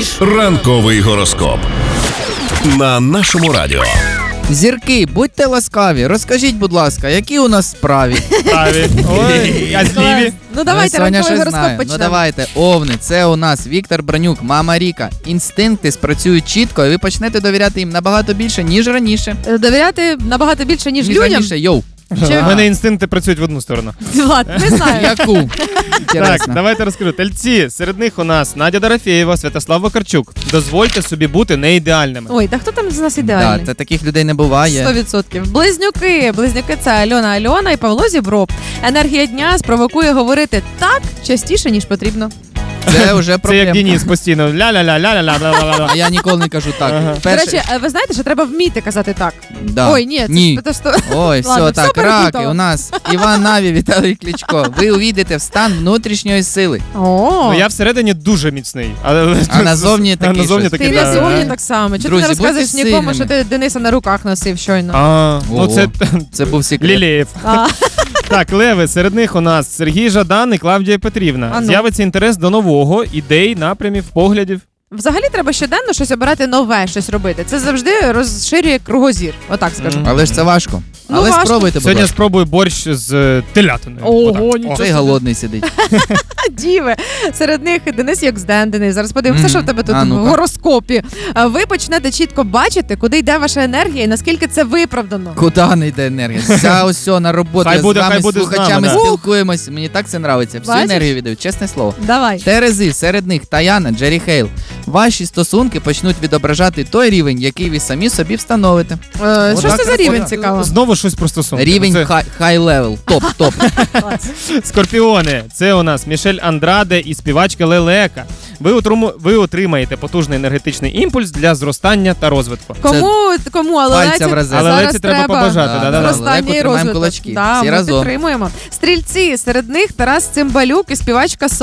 Ранковий гороскоп на нашому радіо. Зірки, будьте ласкаві, розкажіть, будь ласка, які у нас справи? Ой, а зліві? Ну давайте Соня ранковий ще гороскоп знає. почнемо. Ну давайте, Овни, це у нас Віктор Бронюк, мама Ріка. Інстинкти спрацюють чітко, і ви почнете довіряти їм набагато більше, ніж раніше. Довіряти набагато більше, ніж людям. раніше, йоу. У мене інстинкти працюють в одну сторону. Влад, не знаю. Яку? Так, Інтересно. давайте розкажу. Тельці, серед них у нас Надя Дорофєєва, Святослав Вакарчук. Дозвольте собі бути не ідеальними. Ой, та хто там з нас Да, ідеальний? та таких людей не буває. 100%. Близнюки це Альона і Павло Зібров. Енергія дня спровокує говорити так частіше, ніж потрібно. Це вже Це проблема. як Денис постійно. Ля-ля-ля-ля-ля-ля-ля-ля. А я ніколи не кажу так. Ага. До речі, ви знаєте, що треба вміти казати так? Да. Ой, ні, це ж то, що... Ой, Ладно, все все так, перепутала. раки, у нас Іван Наві, Віталій Кличко. Ви увійдете в стан внутрішньої сили. О, Ну я всередині дуже міцний. А назовні такий назовні щось. такий, ти да. назовні так само. Чого ти Друзі, не розказуєш будьте нікому, сильними. що ти Дениса на руках носив щойно? А, ну Ого. це Це був секрет. Лілєєв. А, Так, леви, серед них у нас Сергій Жадан і Клавдія Петрівна. А ну. З'явиться інтерес до нового, ідей, напрямів, поглядів. Взагалі треба щоденно щось обирати нове, щось робити. Це завжди розширює кругозір. Отак скажу. Мгм. Але ж це важко. Ну, Але важко. спробуйте, будь Сьогодні ласка. спробую борщ з телятиною. Ого, Отак. нічого. Цей голодний сидить. Діви. Серед них Денис Йоксден. Денис, зараз подивимося, Мгм. що в тебе тут А, в ну-ка. гороскопі. Ви почнете чітко бачити, куди йде ваша енергія і наскільки це виправдано. Куди не йде енергія? Вся ось на роботу. Хай Я буде- з вами, хай буде з слухачами, нами, да. спілкуємось. Мені так це нравиться. Всю Бачиш? енергію віддаю, чесне слово. Давай. Терези, серед них Таяна, Джері Хейл. Ваші стосунки почнуть відображати той рівень, який ви самі собі встановите. Що ж це так за рівень от. цікаво? Знову щось про стосунки. Рівень Це хай левел, топ. Клас. Скорпіони. Це у нас Мішель Андраде і співачка Лелека. Ви отримаєте потужний енергетичний імпульс для зростання та розвитку. Кому, але Пальця в рази. Але зараз Леці треба побажати. Да, Да-да-да. зростання Лелеку і тримаємо розвиток. кулачки. Да, Всі ми разом. підтримуємо. Стрільці, серед них Тарас Цимбалюк і співачка